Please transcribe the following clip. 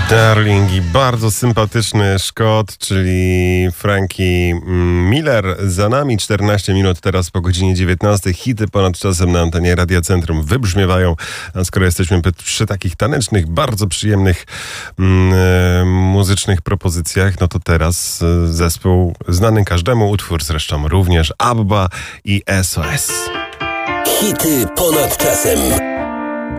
Darling i bardzo sympatyczny Szkot, czyli Frankie Miller. Za nami 14 minut teraz po godzinie 19. Hity ponad czasem na antenie Radia Centrum wybrzmiewają. A skoro jesteśmy przy takich tanecznych, bardzo przyjemnych muzycznych propozycjach, no to teraz zespół znany każdemu, utwór zresztą również, ABBA i SOS. Hity ponad czasem.